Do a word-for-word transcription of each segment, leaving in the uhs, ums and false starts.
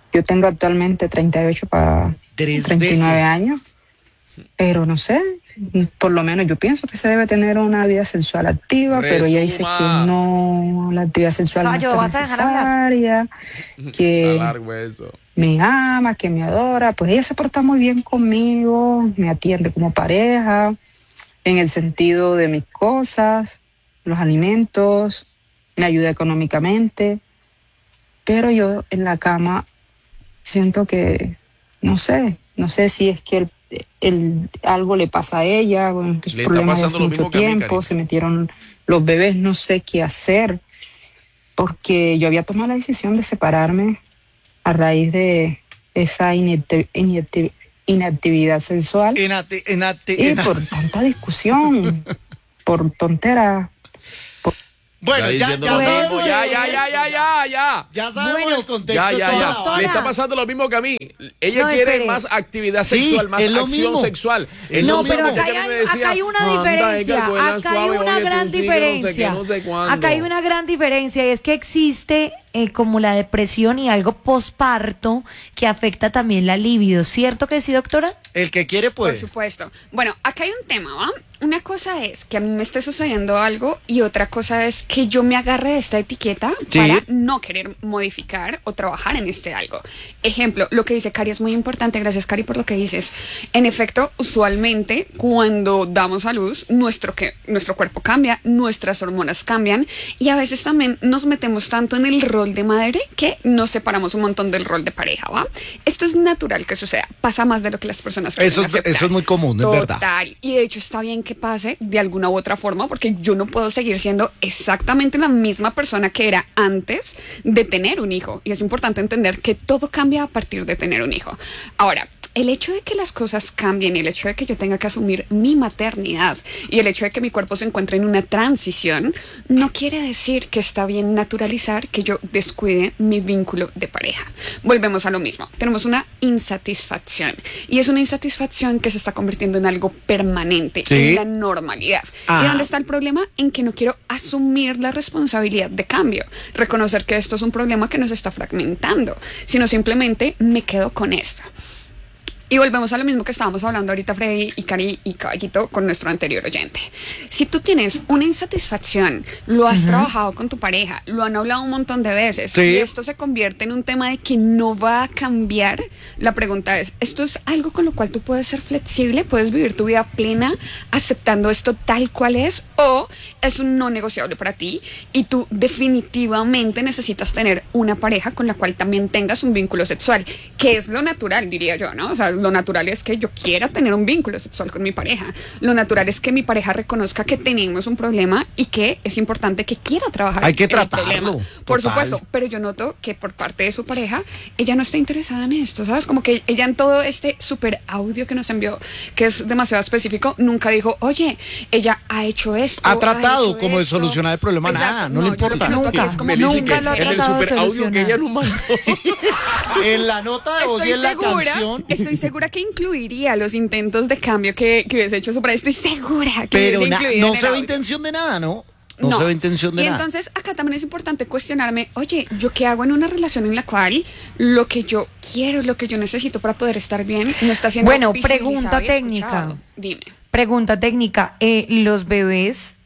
Yo tengo actualmente treinta y ocho para treinta y nueve años, pero no sé, por lo menos yo pienso que se debe tener una vida sexual activa, Resuma. Pero ella dice que no, la actividad sexual no, no está necesaria, que me ama, que me adora. Pues ella se porta muy bien conmigo, me atiende como pareja, en el sentido de mis cosas, los alimentos, me ayuda económicamente, pero yo en la cama siento que, no sé, no sé si es que el, el, algo le pasa a ella, bueno, que es problema de hace mucho tiempo, se metieron los bebés, no sé qué hacer, porque yo había tomado la decisión de separarme a raíz de esa inacti- inacti- inactividad sexual inacti- inacti- y inacti- por tanta discusión, por tonteras. Bueno, ya, ya, ya sabemos. Ya, ya, ya, ya, ya, ya. Ya sabemos Bueno, el contexto. Ya, ya, ya. Doctora. Le está pasando lo mismo que a mí. Ella No, quiere espere. más actividad Sí, sexual, más es lo acción mismo. sexual. Es No, lo pero mismo. acá hay, acá hay una diferencia, acá hay una gran diferencia, acá hay una gran diferencia y es que existe eh, como la depresión y algo posparto que afecta también la libido, ¿cierto que sí, doctora? El que quiere puede. Por supuesto. Bueno, acá hay un tema, ¿va? Una cosa es que a mí me esté sucediendo algo y otra cosa es que yo me agarre de esta etiqueta Sí. para no querer modificar o trabajar en este algo. Ejemplo, lo que dice Cari es muy importante. Gracias, Cari, por lo que dices. En efecto, usualmente cuando damos a luz, nuestro, que, nuestro cuerpo cambia, nuestras hormonas cambian y a veces también nos metemos tanto en el rol de madre que nos separamos un montón del rol de pareja, ¿va? Esto es natural que suceda. Pasa más de lo que las personas quieren Eso es, aceptar. eso es muy común, es Total. verdad. Y de hecho está bien que pase de alguna u otra forma porque yo no puedo seguir siendo exactamente la misma persona que era antes de tener un hijo. Y es importante entender que todo cambia a partir de tener un hijo. Ahora, el hecho de que las cosas cambien y el hecho de que yo tenga que asumir mi maternidad y el hecho de que mi cuerpo se encuentre en una transición no quiere decir que está bien naturalizar que yo descuide mi vínculo de pareja. Volvemos a lo mismo. Tenemos una insatisfacción y es una insatisfacción que se está convirtiendo en algo permanente, Sí. en la normalidad. Ah. ¿Y dónde está el problema? En que no quiero asumir la responsabilidad de cambio, reconocer que esto es un problema que nos está fragmentando, sino simplemente me quedo con esto. Y volvemos a lo mismo que estábamos hablando ahorita, Freddy y Cari y Caballito, con nuestro anterior oyente. Si tú tienes una insatisfacción, lo has uh-huh. trabajado con tu pareja, lo han hablado un montón de veces, sí. y esto se convierte en un tema de que no va a cambiar, la pregunta es, ¿esto es algo con lo cual tú puedes ser flexible? ¿Puedes vivir tu vida plena aceptando esto tal cual es? ¿O es un no negociable para ti y tú definitivamente necesitas tener una pareja con la cual también tengas un vínculo sexual? Que es lo natural, diría yo, ¿no? O sea, lo natural es que yo quiera tener un vínculo sexual con mi pareja. Lo natural es que mi pareja reconozca que tenemos un problema y que es importante que quiera trabajar Hay que en tratarlo, el problema. total. Por supuesto, pero yo noto que por parte de su pareja, ella no está interesada en esto, ¿sabes? Como que ella en todo este super audio que nos envió, que es demasiado específico, nunca dijo, oye, ella ha hecho esto. Ha tratado hecho como de esto. solucionar el problema, Exacto. nada, no, le yo importa. noto que es como Me dice nunca que lo ha en el tratado de super audio que solucionar. ella nos mandó. En la nota de voz y Estoy en la segura, canción. estoy segura que incluiría los intentos de cambio que, que hubiese hecho su pareja. Estoy segura que Pero hubiese na- incluido no en el se ve audio. intención de nada, ¿no? No, se ve intención de y nada. entonces acá también es importante cuestionarme, oye, ¿yo qué hago en una relación en la cual lo que yo quiero, lo que yo necesito para poder estar bien no está siendo Bueno, visibilizado pregunta y técnica. escuchado? Dime. Pregunta técnica, eh, ¿los bebés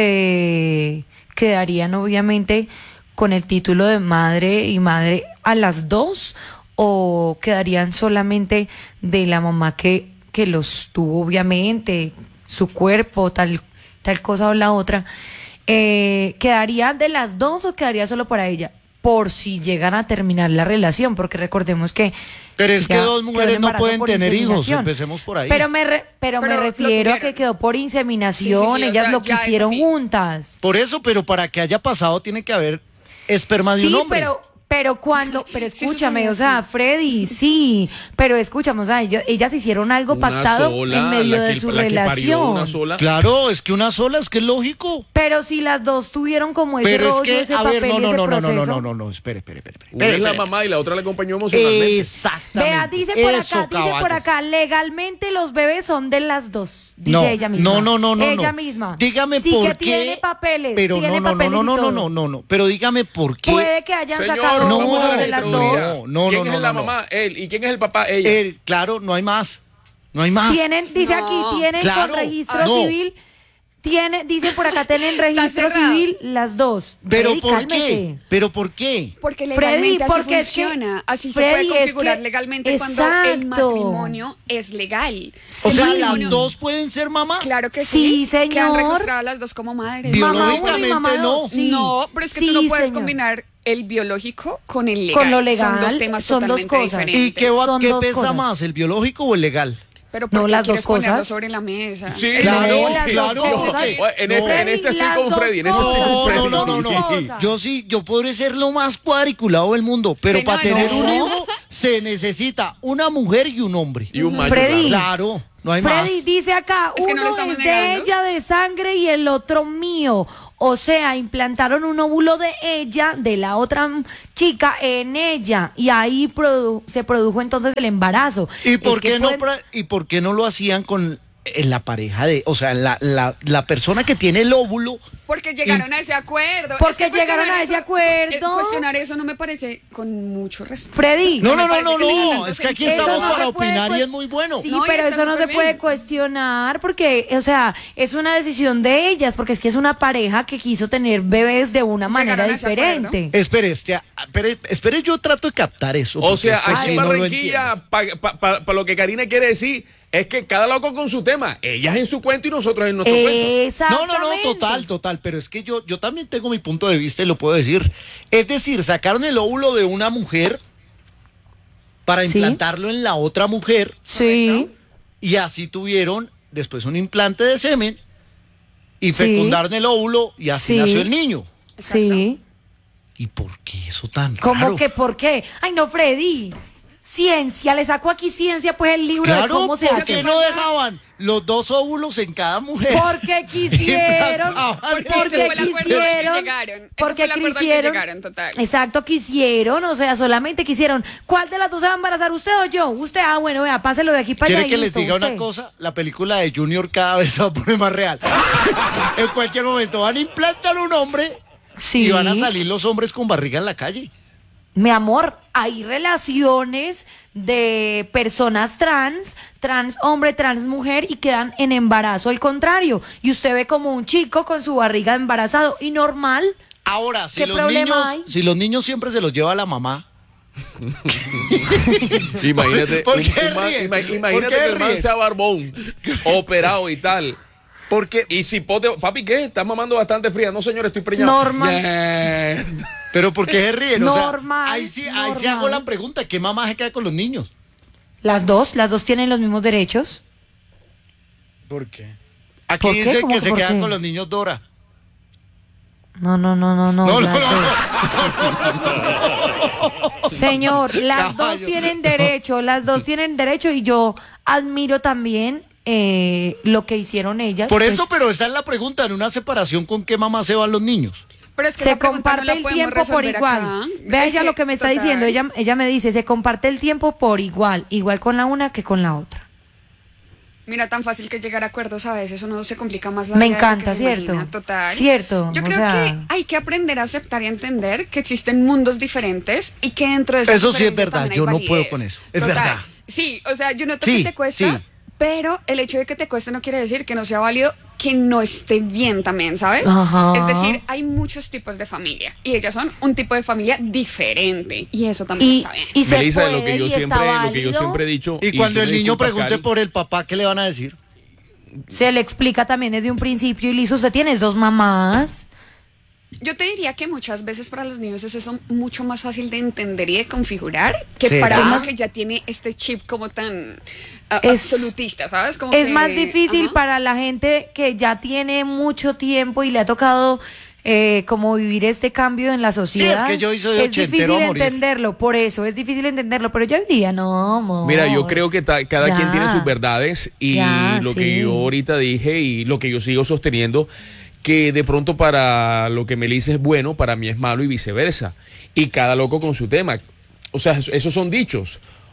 se quedarían obviamente con el título de madre y madre a las dos o quedarían solamente de la mamá que, que los tuvo obviamente, su cuerpo, tal, tal cosa o la otra? Eh, ¿quedaría de las dos o quedaría solo para ella? Por si llegan a terminar la relación, porque recordemos que Pero es que ya dos quedó mujeres en no embarazo pueden por tener hijos, inseminación. empecemos por ahí. Pero me, re- pero me Pero lo refiero a tuvieron. que quedó por inseminación, Sí, sí, sí, o ellas sea, lo ya es quisieron así. juntas. Por eso, pero para que haya pasado tiene que haber esperma de Sí, un hombre. pero pero cuando, pero Sí, escúchame, sucede o sea, así. Freddy, sí, pero escúchame, o sea, ellas, ellas hicieron algo Una pactado sola, en medio la de que- su la que parió relación. una sola. Claro, es que una sola, es que es lógico. Pero si las dos tuvieron como ese Pero es rollo, que, ese a papel, ver, no, no, ese no, no, no, no, proceso. no, no, no, espere, espere, espere. espere, Una es la espere. mamá y la otra la acompañó emocionalmente. Exactamente. Vea, dice por Eso, acá, dice por caballo. acá, legalmente los bebés son de las dos, dice No, ella misma. no, no, no, no. Ella no. misma. Dígame sí por que qué. tiene papeles, Pero tiene no, no, no, papeles no, y no, no, todo. no, no, no. Pero dígame por qué. Puede que hayan Señor, sacado dos, no, vamos a de la las introducida. dos. No, no, ¿Quién no, es la no, no. mamá? Él. ¿Y quién es el papá? Ella. Eh, claro, no hay más. No hay más. Tienen, dice No, aquí, tienen claro. con registro Ah, no. civil, tiene, dicen por acá, tienen Está registro cerrado. civil las dos. ¿Pero Freddy, por cálmate. qué? ¿Pero por qué? Porque Freddy, legalmente así porque es que- funciona. así Freddy, se puede es configurar que- legalmente cuando exacto. el matrimonio es legal. O El sea, matrimonio- ¿las dos pueden ser mamá? Claro que Sí, sí. Quedan señor. registradas las dos como madres. Bio- Mamá uno y Biológicamente mamá no. dos, sí. No, pero es que Sí, tú no puedes señor. combinar el biológico con el legal. Con lo legal, Son dos temas son dos totalmente cosas. diferentes. ¿Y qué, va- Son qué dos pesa cosas. más, el biológico o el legal? Pero No, ¿por qué las dos quieres ponerlo cosas. sobre la mesa? Sí, El Claro, derecho- las dos claro, cosas. porque- Oye, en, este, en este Freddy, estoy las con dos Freddy. En este estoy cosas. con No, Freddy. no, no, no, Dos no. cosas. Yo sí, yo podré ser lo más cuadriculado del mundo, pero Sí, para no, tener no. un hijo se necesita una mujer y un hombre. Y un macho. Freddy. claro. Claro, no hay más. Freddy dice acá, Es que no uno lo estamos es de negando. ella de sangre y el otro mío. O sea, implantaron un óvulo de ella, de la otra m- chica, en ella. Y ahí produ- se produjo entonces el embarazo. ¿Y Es por que qué no pueden- pra- y por qué no lo hacían con en la pareja de, o sea, la, la, la persona que tiene el óvulo? Porque llegaron a ese acuerdo. Porque Es que llegaron cuestionar a ese eso- acuerdo. eh, Cuestionar eso no me parece con mucho respeto. Freddy. No, me no, no, parece no, que le dan no, tanto es que aquí sentido. estamos Eso no para se puede opinar y cues- es muy bueno. Sí, No, y pero está eso no se súper puede bien. cuestionar porque, o sea, es una decisión de ellas, porque es que es una pareja que quiso tener bebés de una manera Llegaron a ese diferente. Espere, este, espere, espere, yo trato de captar eso. O porque sea, esto aquí sí en no lo Barranquilla, para pa, pa, pa lo que Karina quiere decir, es que cada loco con su tema. Ellas en su cuento y nosotros en nuestro cuento. No, Exactamente. no, no, total, total, pero es que yo, yo también tengo mi punto de vista y lo puedo decir. Es decir, sacaron el óvulo de una mujer para Sí. implantarlo en la otra mujer Sí. y así tuvieron después un implante de semen y Sí. fecundaron el óvulo y así Sí. nació el niño. Sí. ¿Y por qué eso tan ¿Cómo raro? que por qué? Ay, no, Freddy. Ciencia, le saco aquí ciencia, pues el libro de Claro, cómo se ¿por hace. qué no dejaban los dos óvulos en cada mujer? Porque quisieron, Implantaban Porque el ese fue el porque acuerdo al que quisieron, llegaron. Ese porque fue el acuerdo al que quisieron, llegaron, total. exacto, quisieron, o sea, solamente quisieron. ¿Cuál de las dos se va a embarazar, usted o yo? Usted, ah, bueno, vea, páselo de aquí para allá. ¿Quiere y que les listo, diga una usted. cosa? La película de Junior cada vez se va a poner más real. En cualquier momento van a implantar un hombre Sí. y van a salir los hombres con barriga en la calle. Mi amor, hay relaciones de personas trans, trans hombre, trans mujer y quedan en embarazo al contrario. Y usted ve como un chico con su barriga embarazado y normal. Ahora, si ¿Qué los problema niños, hay? si los niños siempre se los lleva la mamá. Imagínate, ¿Por un- qué un man- ríen? ima- ¿Por imagínate qué que el man ríen? sea barbón, operado y tal. Porque, Y si pote, papi, ¿qué? Estás mamando bastante fría. No, señor, estoy preñado. Normal. Yeah. pero ¿por qué se ríen? O sea, Normal, ahí sí, ahí sí normal. hago la pregunta, ¿qué mamá se queda con los niños? Las dos, las dos tienen los mismos derechos. ¿Por qué? Aquí ¿Por qué? dice ¿Cómo que que se por quedan qué? con los niños Dora. No, no, no, no, no. No, no, las no, dos. Señor, las dos Caballo. tienen derecho, las dos tienen derecho y yo admiro también eh, lo que hicieron ellas. Por pues, eso, pero esa es la pregunta, en una separación, ¿con qué mamá se van los niños? Pero es que se esa pregunta comparte no la el podemos tiempo por resolver igual. acá. Vea Es ella lo que me está total. diciendo. Ella, ella me dice, se comparte el tiempo por igual, igual con la una que con la otra. Mira, tan fácil que llegar a acuerdos a veces, uno se complica más la Me vida de lo encanta, que se ¿cierto? imagina, total. Cierto, Yo o creo sea- que hay que aprender a aceptar y entender que existen mundos diferentes y que dentro de esas Eso sí es diferencias verdad, también hay yo no validez. puedo con eso, es Total. verdad. Sí, o sea, yo noto Sí, que te cuesta, sí. pero el hecho de que te cueste no quiere decir que no sea válido, que no esté bien también, ¿sabes? Ajá. Es decir, hay muchos tipos de familia y ellas son un tipo de familia diferente y eso también Y, está bien. y se Melissa, puede lo que yo y está siempre, lo que yo válido. siempre he dicho. Y cuando tú el me niño disculpas, pregunte Cari, por el papá, ¿qué le van a decir? Se le explica también desde un principio y listo, usted tienes dos mamás. Yo te diría que muchas veces para los niños es eso mucho más fácil de entender y de configurar que ¿Será? para uno que ya tiene este chip como tan ah, Es- absolutista, ¿sabes? Como Es que- más difícil ajá. para la gente que ya tiene mucho tiempo y le ha tocado eh, como vivir este cambio en la sociedad. que yo soy es ochentero difícil a morir. entenderlo, por eso es difícil entenderlo, pero yo hoy día no, amor. Mira, yo creo que ta- cada Ya. quien tiene sus verdades y Ya, lo sí. que yo ahorita dije y lo que yo sigo sosteniendo, que de pronto para lo que Melissa es bueno, para mí es malo y viceversa. Y cada loco con su tema. O sea, eso- esos son dichos.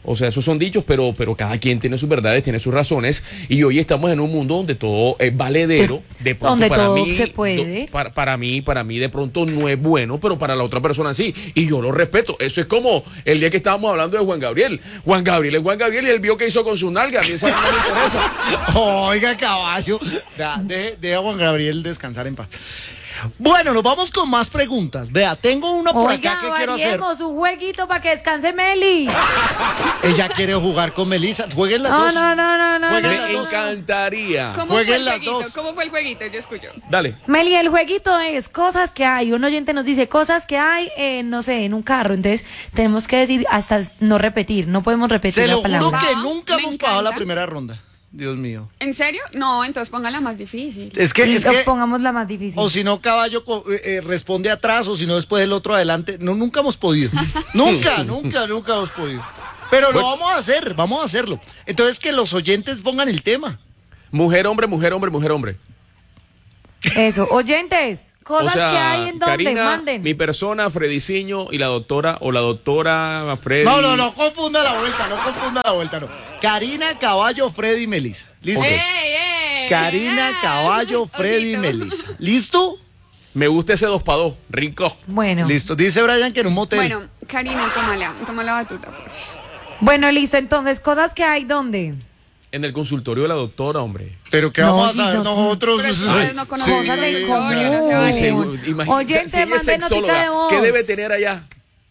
O sea, esos son dichos, pero, pero cada quien tiene sus verdades, tiene sus razones. Y hoy estamos en un mundo donde todo es valedero. De pronto, donde para todo mí, se puede. Do, para, para mí, para mí de pronto no es bueno, pero para la otra persona sí. Y yo lo respeto. Eso es como el día que estábamos hablando de Juan Gabriel. Juan Gabriel es Juan Gabriel y él vio que hizo con su nalga. A mí esa no me interesa. Oiga, caballo. Deje, deje a Juan Gabriel descansar en paz. Bueno, nos vamos con más preguntas. Vea, tengo una por Oiga, acá que quiero hacer. un jueguito para que descanse Meli. Ella quiere jugar con Melissa. Jueguen las no, dos. No, no, no, no. Jueguen Me las dos. encantaría. ¿Cómo Jueguen fue el las jueguito? dos. ¿Cómo fue el jueguito? Yo escucho. Dale. Meli, el jueguito es cosas que hay. Un oyente nos dice cosas que hay, eh, no sé, en un carro. Entonces, tenemos que decir hasta no repetir. No podemos repetir Se la lo palabra. juro que Va, nunca me hemos pasado la encanta. primera ronda. Dios mío. ¿En serio? No, entonces póngala más difícil. Es que, Y es que pongamos la más difícil. o si no, caballo co- eh, responde atrás, o si no, después el otro adelante. No, nunca hemos podido. nunca, nunca, nunca hemos podido. Pero lo vamos a hacer, vamos a hacerlo. Entonces, que los oyentes pongan el tema. Mujer, hombre, mujer, hombre, mujer, hombre. Eso. Oyentes, cosas o sea, que hay en donde Karina, manden. mi persona, Frediciño y la doctora, o la doctora Freddy. No, no, no confunda la vuelta, no confunda la vuelta, no. Karina, Caballo, Freddy, Melissa. ¿Listo? ¡Ey, ey! Karina, ¡Ah! Caballo, Freddy, Ojito. Melissa. ¿Listo? Me gusta ese dos para dos, rico. Bueno. Listo. Dice Brian que en un motel. Bueno, Karina, tómala, toma la batuta, por favor. Bueno, listo. Entonces, cosas que hay donde. En el consultorio de la doctora, hombre. Pero que No, vamos sí, a saber no, nosotros. Pero si ustedes no conocen Cosas Sí, de sí, común. sí, no se Uy, vale. seguro, imagínate, Oyente, si ella es mande notica sexóloga, de voz. ¿qué debe tener allá?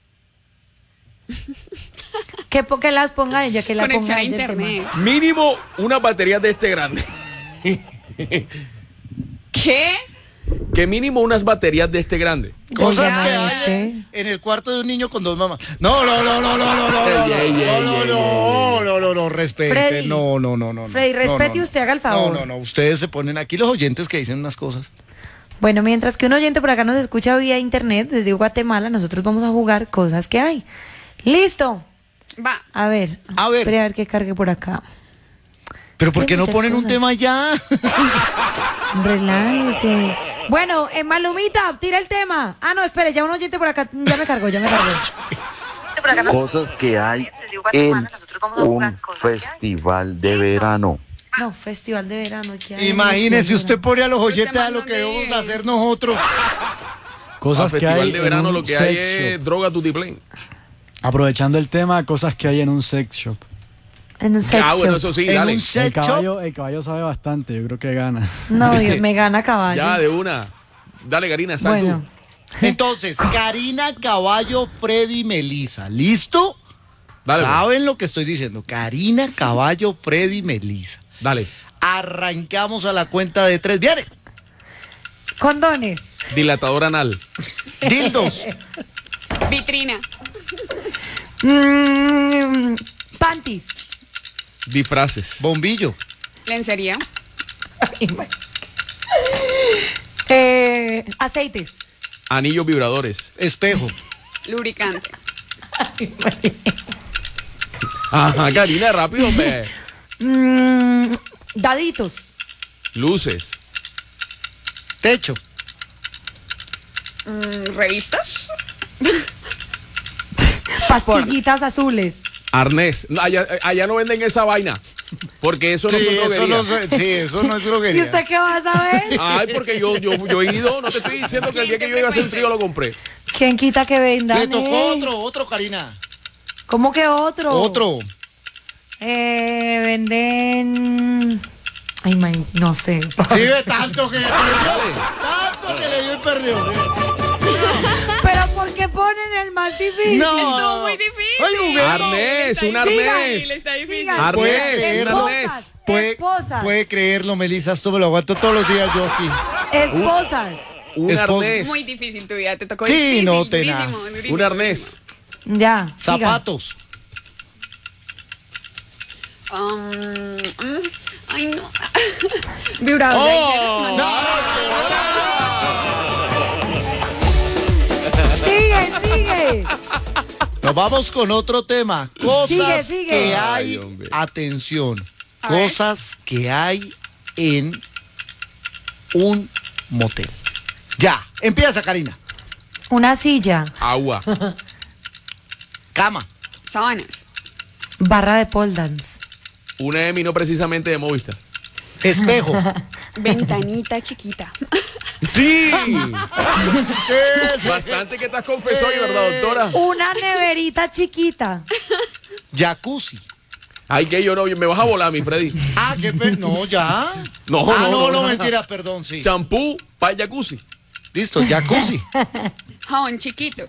Que, po- que las ponga ella, que la Conexión ponga a ella el tema. internet. Mínimo una batería de este grande. ¿Qué? Que mínimo unas baterías de este grande. Cosas Oiga, que hay este. en el cuarto de un niño con dos mamás. No, no, no, no, no, no, no, no, Ey, ey, no, ey, no, ey, no, no, no, no, respete. Freddy. No, no, no, no. no. Freddy, No, respete no, y no. usted haga el favor. No, no, no, ustedes se ponen aquí los oyentes que dicen unas cosas. Bueno, mientras que un oyente por acá nos escucha vía internet desde Guatemala, nosotros vamos a jugar cosas que hay. ¡Listo! Va. A ver. A ver. Espera a ver que cargue por acá. Pero ¿por Hay qué no muchas ponen un cosas. tema ya? Relájese. Bueno, eh, Malumita, tira el tema. Ah, no, espere, ya un oyente por acá, ya me cargó, ya me cargó. Cosas que hay en un festival de verano. No, festival de verano. ¿qué hay? Imagínese, usted pone a los Usted oyentes a manda lo que dónde debemos vive. hacer nosotros. Cosas Al que festival hay de en verano un lo que hay sex es shop. droga tutiplén. Aprovechando el tema, cosas que hay en un sex shop. En un sex Ah, bueno, shop. eso sí, En dale. un sex El shop. caballo, el caballo sabe bastante, yo creo que gana. No, Dios, me gana caballo. Ya, de una. Dale, Karina, sal Bueno, tú. Entonces, Karina, Caballo, Freddy, Melissa. ¿Listo? Dale, pues. ¿Saben lo que estoy diciendo? Karina, Caballo, Freddy, Melissa. Dale. Arrancamos a la cuenta de tres. ¡Viene! condones. Dilatador anal. Dildos. Vitrina. Mm, panties. Disfraces. Bombillo. Lencería. eh, aceites. Anillos vibradores. Espejo. Lubricante. Ajá, Karina, rápido, hombre. Mm, daditos. Luces. Techo. Mm, revistas. Pastillitas azules. Arnés. No, Allá, allá no venden esa vaina. Porque eso no Sí, son eso droguerías. no, se- sí, eso no es ¿Y droguería. usted qué va a saber? Ay, porque yo, yo, yo he ido. No te estoy diciendo que el día que yo iba a hacer un trío lo compré. ¿Quién quita que vendan? Le tocó eh? otro, otro, Karina. ¿Cómo que otro? Otro. Eh, venden... Ay, man, no sé. Sí, ve tanto que perdió. Tanto que le dio y perdió. Pero ¿por qué ponen el más difícil? No. Estuvo muy difícil. Ay, juguemos. Arnés, un Sigan, arnés. está difícil. Sigan. Arnés, Puede un creerlo. arnés. Puede, Esposas. puede creerlo, Melissa. Esto me lo aguanto todos los días yo aquí. Esposas. Un Esposo. arnés. Muy difícil tu vida, te tocó Sí, difícil. no, tenaz. durísimo, durísimo, Un arnés. Ya. siga. Zapatos. Um, mm, ay, no. Vibrador de Oh. aire. No, no. Sigue, sigue. Nos vamos con otro tema. Cosas Sigue, sigue. que Ay, hay. hombre. Atención. A ver. Cosas que hay en un motel. Ya. Empieza, Karina. Una silla. Agua. Cama. Sábanas. Barra de pole dance. Una Emi no precisamente de Movistar. Espejo. Ventanita chiquita. ¡Sí! Sí, sí, Bastante que estás confesó hoy, ¿verdad, doctora? Una neverita chiquita. Jacuzzi. Ay, que yo no, me vas a volar, mi Freddy. Ah, qué pe... No, ya. No, ah, no, no, no, no, no. mentira, perdón, sí. Champú para jacuzzi. Listo, jacuzzi. Jabón chiquito.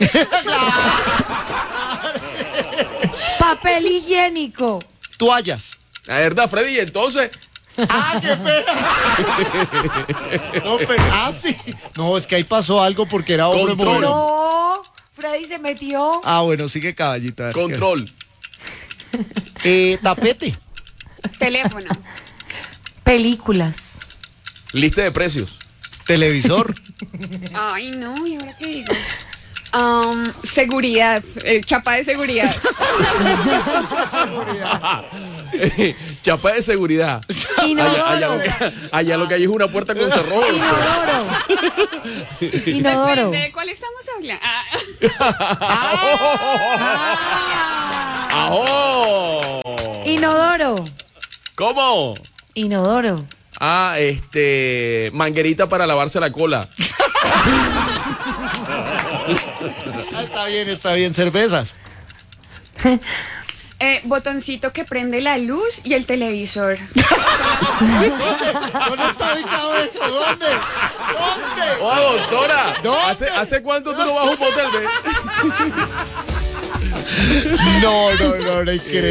Papel higiénico. Toallas. La verdad, Freddy, entonces. Ah, qué pena. No, pero, ah, sí. No, es que ahí pasó algo porque era hombre Control. mujer. No, Freddy se metió. Ah, bueno, sigue caballito. a ver, Control. Eh, tapete. Teléfono. Películas. Lista de precios. Televisor. Ay, no, ¿y ahora qué digo? Um, seguridad, eh, chapa de seguridad. Chapa de seguridad. Inodoro. Allá, allá lo que, allá lo que hay es una puerta con cerrojo. Inodoro. Inodoro. Depende de cuál estamos hablando. Ah. ¡Ajo! Inodoro. ¿Cómo? Inodoro. Ah, este. Manguerita para lavarse la cola. Ah, está bien, está bien. Cervezas. Eh, botoncito que prende la luz y el televisor. ¿Dónde está ubicado eso? ¿Dónde? ¿Dónde? ¡Oh, doctora! ¿Dónde? ¿Hace, ¿Hace cuánto tú no vas a un motel, ve? No, no, no, no hay que